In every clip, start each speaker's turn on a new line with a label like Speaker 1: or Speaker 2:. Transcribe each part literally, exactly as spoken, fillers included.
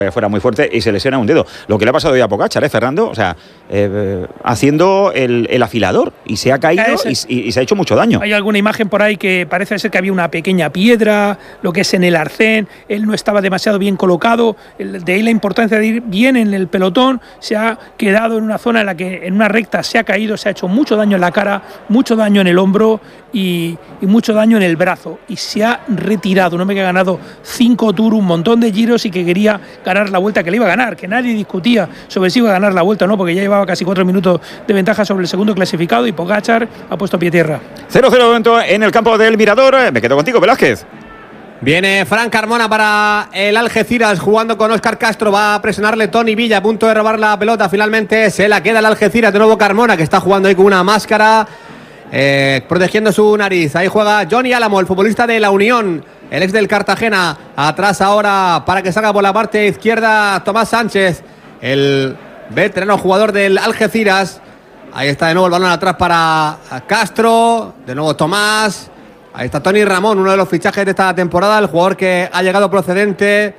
Speaker 1: fuera muy fuerte y se lesiona un dedo. Lo que le ha pasado hoy a Pogačar, ¿eh, Fernando? O sea, eh, haciendo el, el afilador y se ha caído y, y, y se ha hecho mucho daño.
Speaker 2: Hay alguna imagen por ahí que parece ser que había una pequeña piedra, lo que es en el arcén, él no estaba demasiado bien colocado, el, de ahí la importancia de ir bien en el pelotón, se ha quedado en una zona en la que en una recta se ha caído, se ha hecho mucho daño en la cara, mucho daño en el hombro y, y mucho daño en el brazo y se ha retirado. Un hombre que ha ganado cinco Tours, un montón de giros y que quería ganar la vuelta, que le iba a ganar, que nadie discutía sobre si iba a ganar la vuelta o no, porque ya llevaba casi cuatro minutos de ventaja sobre el segundo clasificado y Pogačar ha puesto pie a tierra.
Speaker 1: cero cero momento en el campo del Mirador. Me quedo contigo, Velázquez.
Speaker 3: Viene Fran Carmona para el Algeciras jugando con Óscar Castro. Va a presionarle Toni Villa, a punto de robar la pelota. Finalmente se la queda el Algeciras. De nuevo Carmona, que está jugando ahí con una máscara, eh, protegiendo su nariz. Ahí juega Johnny Álamo, el futbolista de la Unión, el ex del Cartagena. Atrás ahora para que salga por la parte izquierda Tomás Sánchez, el veterano jugador del Algeciras. Ahí está de nuevo el balón atrás para Castro. De nuevo Tomás. Ahí está Toni Ramón, uno de los fichajes de esta temporada, el jugador que ha llegado procedente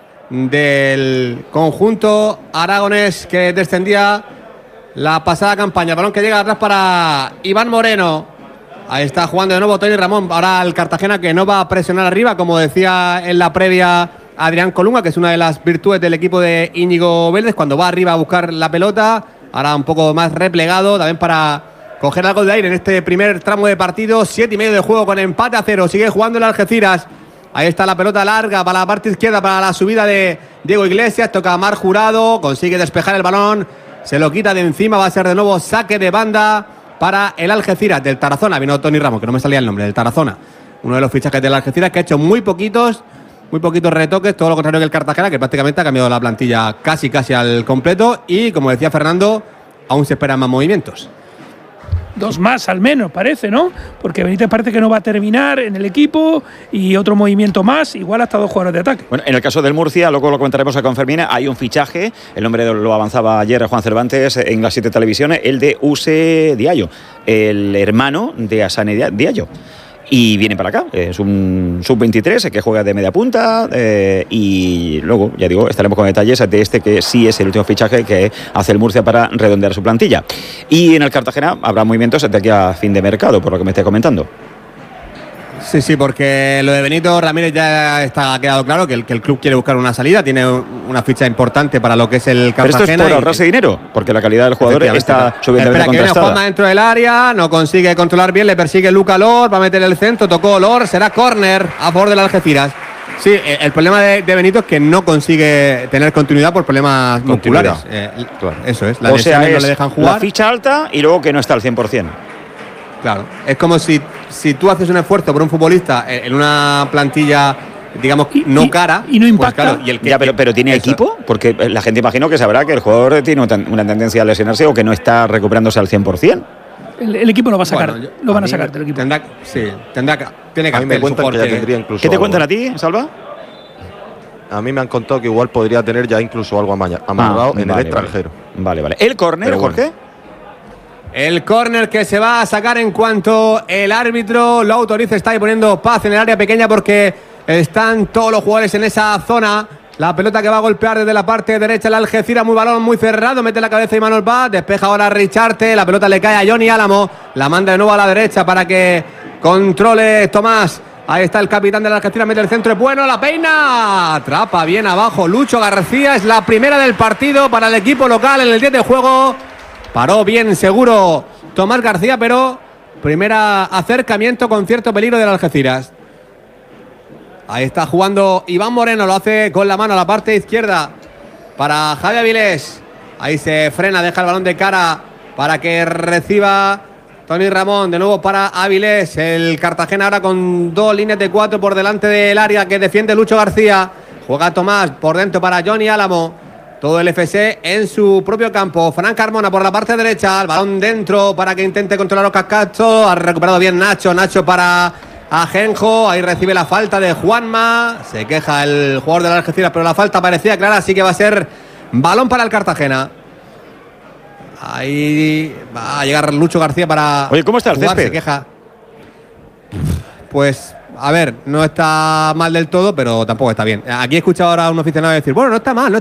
Speaker 3: del conjunto aragonés que descendía la pasada campaña. Balón que llega atrás para Iván Moreno. Ahí está jugando de nuevo Toni Ramón. Ahora el Cartagena, que no va a presionar arriba, como decía en la previa Adrián Colunga, que es una de las virtudes del equipo de Íñigo Vélez, cuando va arriba a buscar la pelota. Ahora un poco más replegado, también para coger algo de aire en este primer tramo de partido. Siete y medio de juego con empate a cero. Sigue jugando el Algeciras. Ahí está la pelota larga para la parte izquierda, para la subida de Diego Iglesias. Toca a Mar Jurado, consigue despejar el balón, se lo quita de encima. Va a ser de nuevo saque de banda para el Algeciras del Tarazona. Vino Toni Ramos, que no me salía el nombre, del Tarazona. Uno de los fichajes del Algeciras, que ha hecho muy poquitos, muy poquitos retoques, todo lo contrario que el Cartagena, que prácticamente ha cambiado la plantilla casi casi al completo. Y como decía Fernando, aún se esperan más movimientos.
Speaker 2: Dos más al menos, parece, ¿no? Porque Benítez parece que no va a terminar en el equipo y otro movimiento más, igual hasta dos jugadores de ataque.
Speaker 1: Bueno, en el caso del Murcia, luego lo comentaremos con Fermina, hay un fichaje, el nombre lo avanzaba ayer Juan Cervantes en las siete televisiones, el de Use Diallo, el hermano de Asane Diallo. Y viene para acá, es un sub veintitrés que juega de media punta eh, y luego, ya digo, estaremos con detalles de este que sí es el último fichaje que hace el Murcia para redondear su plantilla. Y en el Cartagena habrá movimientos de aquí a fin de mercado, por lo que me esté comentando.
Speaker 3: Sí, sí, porque lo de Benito Ramírez ya está ha quedado claro que el, que el club quiere buscar una salida, tiene una ficha importante para lo que es el Cartagena.
Speaker 1: Pero esto es por ahorrarse dinero, porque la calidad del jugador está subiendo.
Speaker 3: Espera que viene Juanma dentro del área, no consigue controlar bien, le persigue Luca Lor, va a meter el centro, tocó Lor, será córner a favor del Algeciras. Sí, el problema de, de Benito es que no consigue tener continuidad por problemas musculares. Eh, claro. Eso es, la
Speaker 1: o sea, es
Speaker 3: no le dejan jugar.
Speaker 1: La ficha alta y luego que no está al cien por cien.
Speaker 3: Claro, es como si, si tú haces un esfuerzo por un futbolista en una plantilla, digamos, no cara.
Speaker 2: Y, y no impacta.
Speaker 3: Pues claro, y el que,
Speaker 1: ya, pero, pero ¿tiene eso. equipo? Porque la gente imagino que sabrá que el jugador tiene una tendencia a lesionarse o que no está recuperándose al cien por cien.
Speaker 2: El, el equipo lo va a sacar,
Speaker 3: bueno, yo,
Speaker 2: lo van a, a sacar
Speaker 3: me,
Speaker 2: del equipo.
Speaker 3: Tendrá, sí, tendrá que, tiene que
Speaker 4: a mí me cuentan que ya tendría incluso.
Speaker 1: ¿Qué te cuentan a ti, Salva?
Speaker 4: A mí me han contado que igual podría tener ya incluso algo amarrado ah, en
Speaker 1: vale,
Speaker 4: el extranjero.
Speaker 1: Vale, vale. ¿El córner, Jorge?
Speaker 3: Bueno. El córner que se va a sacar en cuanto el árbitro lo autorice. Está ahí poniendo paz en el área pequeña porque están todos los jugadores en esa zona. La pelota que va a golpear desde la parte derecha el Algeciras, muy balón, muy cerrado, mete la cabeza y Manuel Paz, despeja ahora a Richarte, la pelota le cae a Johnny Álamo, la manda de nuevo a la derecha para que controle Tomás. Ahí está el capitán de la Algeciras, mete el centro, es bueno, la peina, atrapa bien abajo Lucho García, es la primera del partido para el equipo local en el diez de juego. Paró bien seguro Tomás García, pero primer acercamiento con cierto peligro del Algeciras. Ahí está jugando Iván Moreno, lo hace con la mano a la parte izquierda para Javi Avilés. Ahí se frena, deja el balón de cara para que reciba Toni Ramón. De nuevo para Avilés, el Cartagena ahora con dos líneas de cuatro por delante del área que defiende Lucho García. Juega Tomás por dentro para Johnny Álamo. Todo el F C en su propio campo. Fran Carmona por la parte derecha. El balón dentro para que intente controlar a Cascacho. Ha recuperado bien Nacho. Nacho para Ajenjo. Ahí recibe la falta de Juanma. Se queja el jugador de la Algeciras, pero la falta parecía clara. Así que va a ser balón para el Cartagena. Ahí va a llegar Lucho García para.
Speaker 1: Oye, ¿cómo está el
Speaker 3: jugar,
Speaker 1: césped?
Speaker 3: Se queja. Pues a ver, no está mal del todo, pero tampoco está bien. Aquí he escuchado ahora a un aficionado decir, bueno, no está mal, no